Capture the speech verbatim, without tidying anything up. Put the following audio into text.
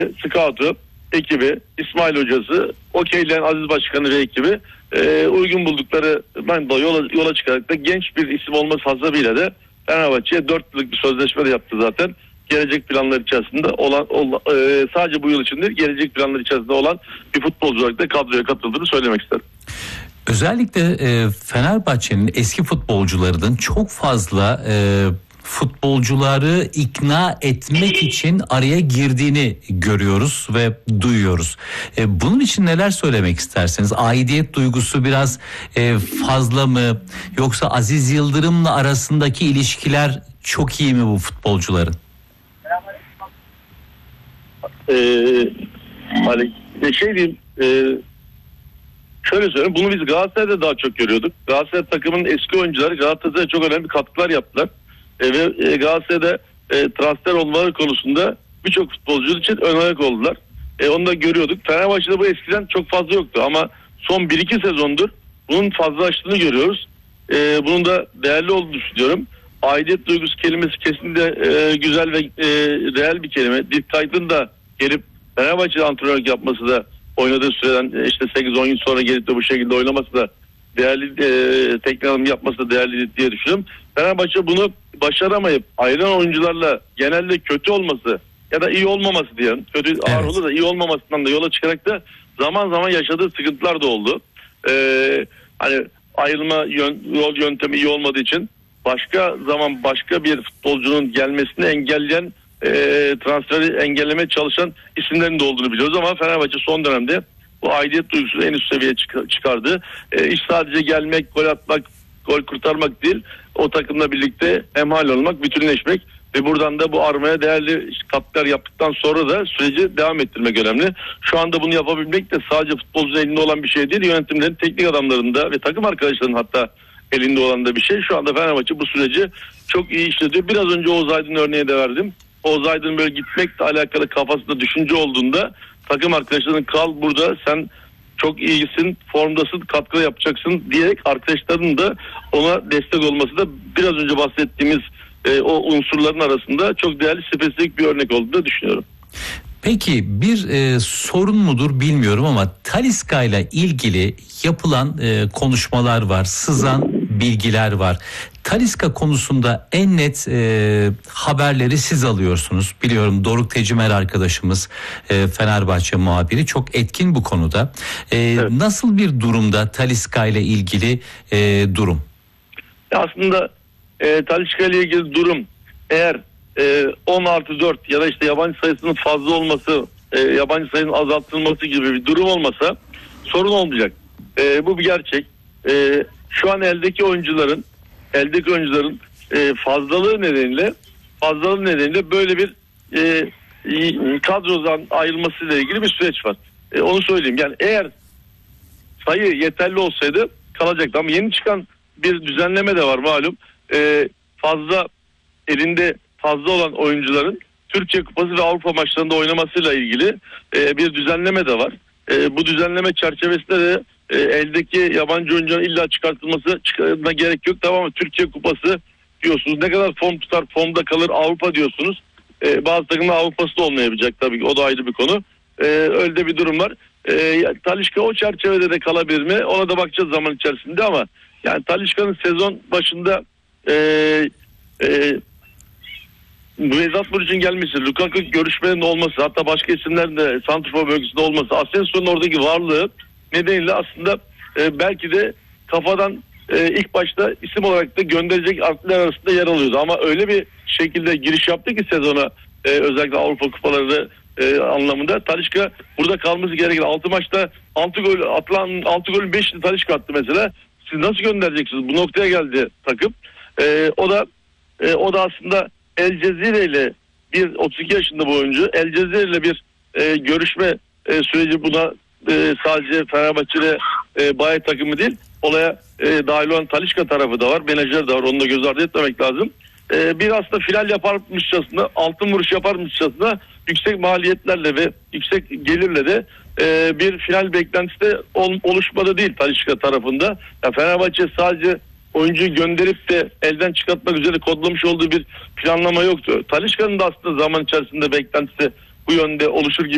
Scout'u, ekibi, İsmail hocası, okeyleyen Aziz Başkanı ve ekibi e, uygun buldukları ben de yola, yola çıkarak da genç bir isim olması hasabıyla da Fenerbahçe'ye dört yıllık bir sözleşme de yaptı zaten. Gelecek planlar içerisinde olan, olan e, sadece bu yıl için değil, gelecek planlar içerisinde olan bir futbolcu olarak da kadroya katıldığını söylemek isterim. Özellikle e, Fenerbahçe'nin eski futbolcularının çok fazla e, futbolcuları ikna etmek için araya girdiğini görüyoruz ve duyuyoruz. E, bunun için neler söylemek istersiniz? Aidiyet duygusu biraz e, fazla mı? Yoksa Aziz Yıldırım'la arasındaki ilişkiler çok iyi mi bu futbolcuların? Ee, hani şey diyeyim, e, şöyle söyleyeyim, bunu biz Galatasaray'da daha çok görüyorduk. Galatasaray takımının eski oyuncuları Galatasaray'a çok önemli katkılar yaptılar. E, ve e, Galatasaray'da e, transfer olmaları konusunda birçok futbolcu için ön ayak oldular. E, onu da görüyorduk. Fenerbahçe'de bu eskiden çok fazla yoktu ama son bir iki sezondur bunun fazlalaştığını görüyoruz. E, bunun da değerli olduğunu düşünüyorum. Aidiyet duygusu kelimesi kesinlikle e, güzel ve e, reel bir kelime. Dirk Kuyt'ın da gelip Fenerbahçe'de antrenörlük yapması da oynadığı süreden işte sekiz on yıl sonra gelip de bu şekilde oynaması da değerli, e, teknik alım yapması da değerli diye düşünüyorum. Fenerbahçe bunu başaramayıp ayrılan oyuncularla genelde kötü olması ya da iyi olmaması diyelim. Kötü evet. Ağır olur da iyi olmamasından da yola çıkarak da zaman zaman yaşadığı sıkıntılar da oldu. Ee, hani ayrılma yön, yol yöntemi iyi olmadığı için başka zaman başka bir futbolcunun gelmesini engelleyen e, transferi engellemeye çalışan isimlerin de olduğunu biliyoruz ama Fenerbahçe son dönemde bu aidiyet duygusunu en üst seviyeye çıkardı. E, iş sadece gelmek, gol atmak, gol kurtarmak değil, o takımla birlikte hemhal olmak, bütünleşmek ve buradan da bu armaya değerli katkılar yaptıktan sonra da süreci devam ettirmek önemli. Şu anda bunu yapabilmek de sadece futbolcunun elinde olan bir şey değil, yönetimlerin, teknik adamların da ve takım arkadaşlarının hatta elinde olan da bir şey. Şu anda Fenerbahçe bu süreci çok iyi işletiyor. Biraz önce Oğuz Aydın örneği de verdim. Oğuz Aydın böyle gitmekle alakalı kafasında düşünce olduğunda takım arkadaşlarının kal burada, sen çok iyisin, formdasın, katkı yapacaksın diyerek arkadaşlarının da ona destek olması da biraz önce bahsettiğimiz e, o unsurların arasında çok değerli, spesifik bir örnek olduğunu düşünüyorum. Peki bir e, sorun mudur bilmiyorum ama Talisca ile ilgili yapılan e, konuşmalar var, sızan bilgiler var. Talisca konusunda en net e, haberleri siz alıyorsunuz. Biliyorum Doruk Tecimer arkadaşımız e, Fenerbahçe muhabiri çok etkin bu konuda. E, evet. Nasıl bir durumda Talisca ile ilgili e, durum? Aslında e, Talisca ile ilgili durum eğer e, on artı dört ya da işte yabancı sayısının fazla olması, e, yabancı sayının azaltılması gibi bir durum olmasa sorun olmayacak. E, bu bir gerçek. E, şu an eldeki oyuncuların eldeki oyuncuların e, fazlalığı nedeniyle fazlalığı nedeniyle böyle bir e, kadrodan ayrılmasıyla ilgili bir süreç var. E, onu söyleyeyim. Yani eğer sayı yeterli olsaydı kalacaktı ama yeni çıkan bir düzenleme de var malum. E, fazla elinde fazla olan oyuncuların Türkiye Kupası ve Avrupa maçlarında oynamasıyla ilgili e, bir düzenleme de var. E, bu düzenleme çerçevesinde de e, eldeki yabancı oyuncuların illa çıkartılması çıkartılmasına gerek yok. Tamam mı? Türkiye Kupası diyorsunuz. Ne kadar form tutar, formda kalır Avrupa diyorsunuz. E, bazı takımlar Avrupa'sı da olmayabilecek tabii ki. O da ayrı bir konu. E, öyle de bir durum var. E, Talisca o çerçevede de kalabilir mi? Ona da bakacağız zaman içerisinde ama yani Talisca'nın sezon başında e, e, Vedat Muriç'in gelmesi, Lukaku görüşmelerinin olması, hatta başka isimlerin de santrfor bölgesinde olması, Asensio'nun oradaki varlığı nedeniyle aslında e, belki de kafadan e, ilk başta isim olarak da gönderecek artlar arasında yer alıyordu. Ama öyle bir şekilde giriş yaptı ki sezona, e, özellikle Avrupa kupaları e, anlamında Talisca burada kalması gereken altı maçta altı gol atılan altı golün beşini Talisca attı mesela. Siz nasıl göndereceksiniz? Bu noktaya geldi takım. E, o da e, o da aslında El Cezire ile bir otuz iki yaşında bu oyuncu El Cezire ile bir e, görüşme e, süreci buna e, sadece Fenerbahçe'de e, bayi takımı değil olaya e, dahil olan Talisca tarafı da var, menajer de var, onu da göz ardı etmemek lazım. E, bir aslında final yaparmışçasına, altın vuruş yaparmışçasına yüksek maliyetlerle ve yüksek gelirle de e, bir final beklentisi de ol, oluşmadı değil Talisca tarafında. Ya Fenerbahçe sadece oyuncuyu gönderip de elden çıkartmak üzere kodlamış olduğu bir planlama yoktu. Talisca'nın da aslında zaman içerisinde beklentisi bu yönde oluşur gibi